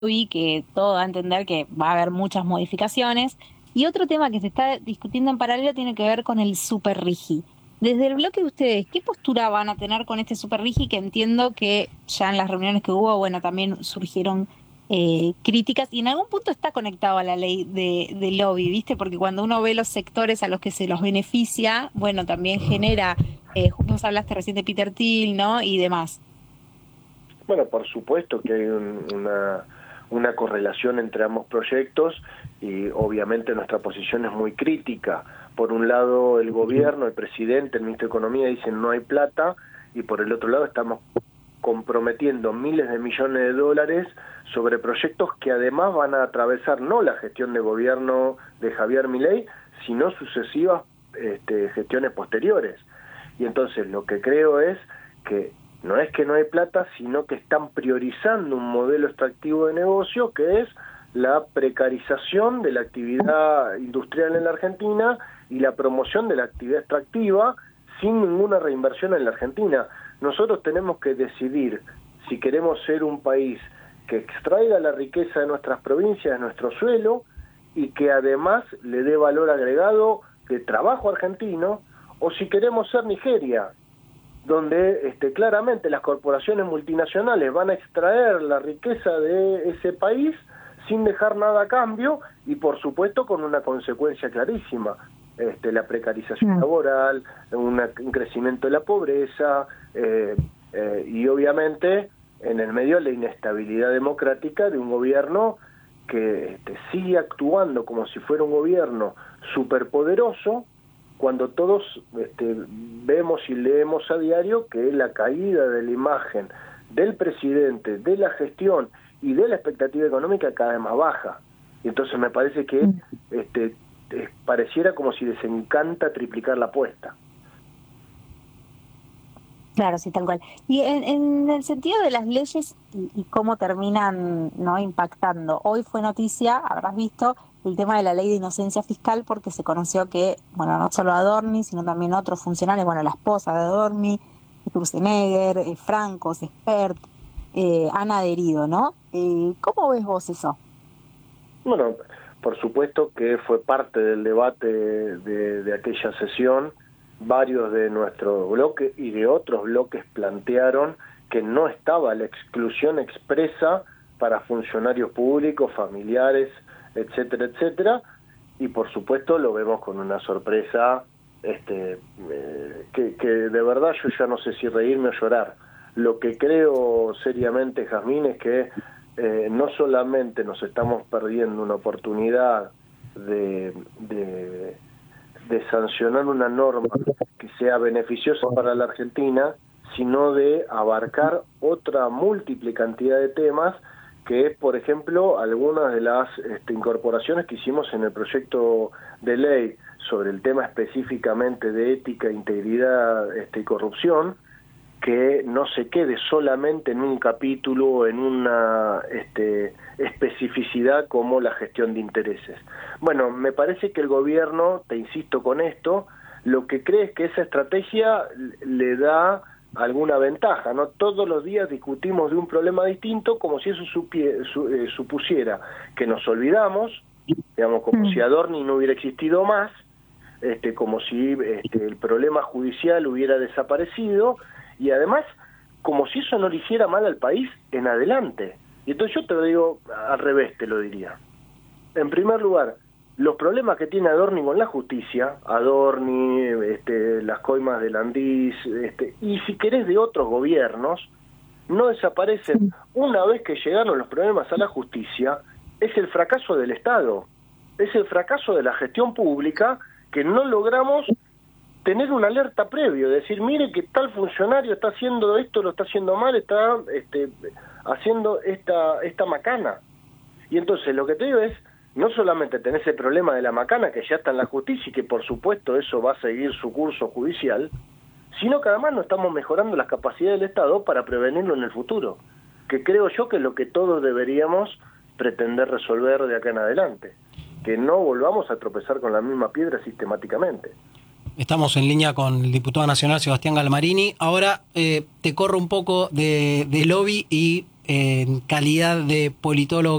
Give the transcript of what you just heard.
lobby, que todo da a entender que va a haber muchas modificaciones. Y otro tema que se está discutiendo en paralelo tiene que ver con el super rigi. Desde el bloque de ustedes, ¿qué postura van a tener con este super rigi? Que entiendo que ya en las reuniones que hubo, bueno, también surgieron críticas y en algún punto está conectado a la ley de lobby, ¿viste? Porque cuando uno ve los sectores a los que se los beneficia, bueno, también genera, vos hablaste recién de Peter Thiel, ¿no? Y demás. Bueno, por supuesto que hay una correlación entre ambos proyectos y obviamente nuestra posición es muy crítica. Por un lado, el gobierno, el presidente, el ministro de Economía dicen no hay plata, y por el otro lado estamos comprometiendo miles de millones de dólares sobre proyectos que además van a atravesar no la gestión de gobierno de Javier Milei, sino sucesivas gestiones posteriores. Y entonces lo que creo es que no hay plata, sino que están priorizando un modelo extractivo de negocio que es la precarización de la actividad industrial en la Argentina y la promoción de la actividad extractiva sin ninguna reinversión en la Argentina. Nosotros tenemos que decidir si queremos ser un país que extraiga la riqueza de nuestras provincias, de nuestro suelo, y que además le dé valor agregado de trabajo argentino, o si queremos ser Nigeria, donde claramente las corporaciones multinacionales van a extraer la riqueza de ese país sin dejar nada a cambio y por supuesto con una consecuencia clarísima, la precarización laboral, un crecimiento de la pobreza y obviamente en el medio la inestabilidad democrática de un gobierno que sigue actuando como si fuera un gobierno superpoderoso, cuando todos vemos y leemos a diario que la caída de la imagen del presidente, de la gestión y de la expectativa económica cada vez más baja. Y entonces me parece que pareciera como si les encanta triplicar la apuesta. Claro, sí, tal cual. Y en el sentido de las leyes y cómo terminan, ¿no?, impactando. Hoy fue noticia, habrás visto, el tema de la ley de inocencia fiscal porque se conoció que, bueno, no solo Adorni, sino también otros funcionarios, bueno, la esposa de Adorni, Sturzenegger, Francos, Expert, han adherido, ¿no? ¿Cómo ves vos eso? Bueno, por supuesto que fue parte del debate de aquella sesión. Varios de nuestro bloque y de otros bloques plantearon que no estaba la exclusión expresa para funcionarios públicos, familiares, etcétera, etcétera, y por supuesto lo vemos con una sorpresa que de verdad yo ya no sé si reírme o llorar. Lo que creo seriamente, Jazmín, es que no solamente nos estamos perdiendo una oportunidad de sancionar una norma que sea beneficiosa para la Argentina, sino de abarcar otra múltiple cantidad de temas, que es, por ejemplo, algunas de las incorporaciones que hicimos en el proyecto de ley sobre el tema específicamente de ética, integridad y corrupción, que no se quede solamente en un capítulo o en una especificidad como la gestión de intereses. Bueno, me parece que el gobierno, te insisto con esto, lo que cree es que esa estrategia le da alguna ventaja, ¿no? Todos los días discutimos de un problema distinto como si eso supusiera que nos olvidamos, digamos, como si Adorni no hubiera existido más, como si el problema judicial hubiera desaparecido, y además como si eso no le hiciera mal al país en adelante. Y entonces yo te lo digo al revés, te lo diría. En primer lugar, los problemas que tiene Adorni con la justicia, Adorni, las coimas de Landís, y si querés de otros gobiernos, no desaparecen. Una vez que llegaron los problemas a la justicia, es el fracaso del Estado, es el fracaso de la gestión pública, que no logramos tener una alerta previo, decir, mire que tal funcionario está haciendo esto, lo está haciendo mal, está haciendo esta macana. Y entonces lo que te digo es, no solamente tenés el problema de la macana, que ya está en la justicia y que por supuesto eso va a seguir su curso judicial, sino que además no estamos mejorando las capacidades del Estado para prevenirlo en el futuro, que creo yo que es lo que todos deberíamos pretender resolver de acá en adelante, que no volvamos a tropezar con la misma piedra sistemáticamente. Estamos en línea con el diputado nacional Sebastián Galmarini. Ahora te corro un poco de lobby y en calidad de politólogo